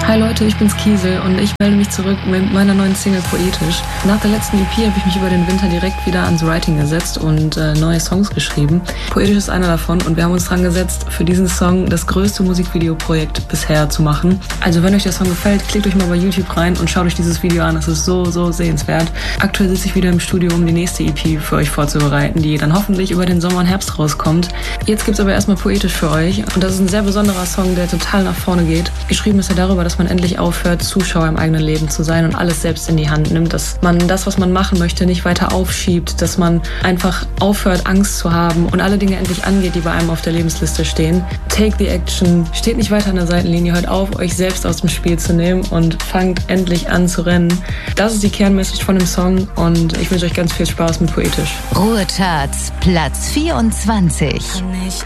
Hi Leute, ich bin's Kiesel und ich melde mich zurück mit meiner neuen Single Poetisch. Nach der letzten EP habe ich mich über den Winter direkt wieder ans Writing gesetzt und neue Songs geschrieben. Poetisch ist einer davon und wir haben uns dran gesetzt, für diesen Song das größte Musikvideoprojekt bisher zu machen. Also wenn euch der Song gefällt, klickt euch mal bei YouTube rein und schaut euch dieses Video an. Es ist so sehenswert. Aktuell sitze ich wieder im Studio, um die nächste EP für euch vorzubereiten, die dann hoffentlich über den Sommer und Herbst rauskommt. Jetzt gibt's aber erstmal Poetisch für euch und das ist ein sehr besonderer Song, der total nach vorne geht. Geschrieben ist er darüber, dass man endlich aufhört, Zuschauer im eigenen Leben zu sein und alles selbst in die Hand nimmt, dass man das, was man machen möchte, nicht weiter aufschiebt, dass man einfach aufhört, Angst zu haben und alle Dinge endlich angeht, die bei einem auf der Lebensliste stehen. Take the action, steht nicht weiter an der Seitenlinie, hört auf, euch selbst aus dem Spiel zu nehmen und fangt endlich an zu rennen. Das ist die Kernmessage von dem Song und ich wünsche euch ganz viel Spaß mit Poetisch. Ruhecharts, Platz 24.